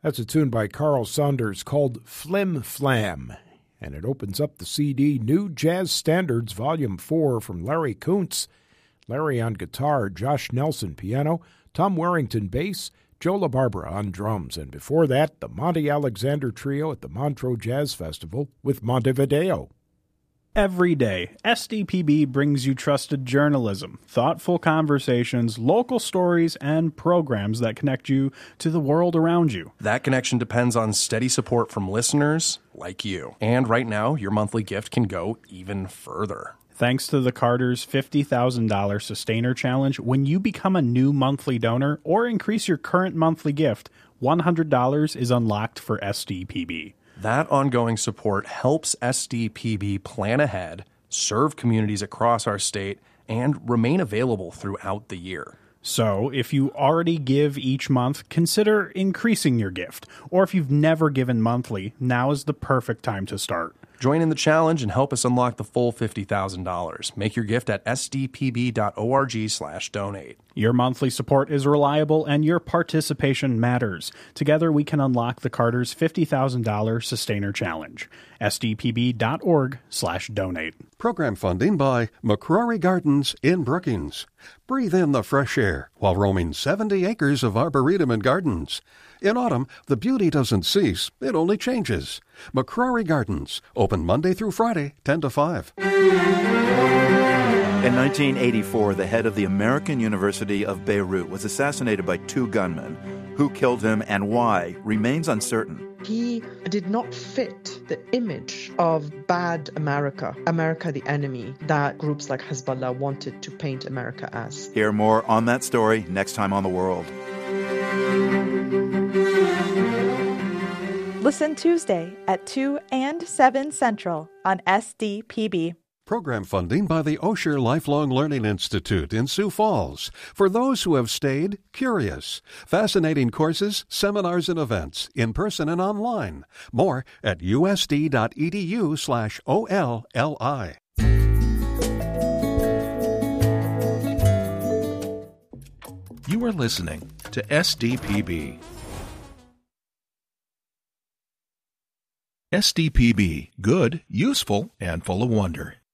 That's a tune by Carl Saunders called Flim Flam, and it opens up the CD New Jazz Standards Volume 4 from Larry Kuntz. Larry on guitar, Josh Nelson piano, Tom Warrington bass, Joe LaBarbera on drums, and before that, the Monty Alexander Trio at the Montreux Jazz Festival with Montevideo. Every day, SDPB brings you trusted journalism, thoughtful conversations, local stories, and programs that connect you to the world around you. That connection depends on steady support from listeners like you. And right now, your monthly gift can go even further. Thanks to the Carter's $50,000 Sustainer Challenge, when you become a new monthly donor or increase your current monthly gift, $100 is unlocked for SDPB. That ongoing support helps SDPB plan ahead, serve communities across our state, and remain available throughout the year. So, if you already give each month, consider increasing your gift. Or if you've never given monthly, now is the perfect time to start. Join in the challenge and help us unlock the full $50,000. Make your gift at sdpb.org/donate. Your monthly support is reliable and your participation matters. Together we can unlock the Carter's $50,000 Sustainer Challenge. sdpb.org/donate. Program funding by McCrory Gardens in Brookings. Breathe in the fresh air while roaming 70 acres of arboretum and gardens. In autumn, the beauty doesn't cease, it only changes. McCrory Gardens, open Monday through Friday, 10 to 5. In 1984, the head of the American University of Beirut was assassinated by two gunmen. Who killed him and why remains uncertain. He did not fit the image of bad America, America the enemy, that groups like Hezbollah wanted to paint America as. Hear more on that story next time on The World. Listen Tuesday at 2 and 7 Central on SDPB. Program funding by the Osher Lifelong Learning Institute in Sioux Falls. For those who have stayed curious. Fascinating courses, seminars, and events, in person and online. More at usd.edu/OLLI. You are listening to SDPB. SDPB, good, useful, and full of wonder.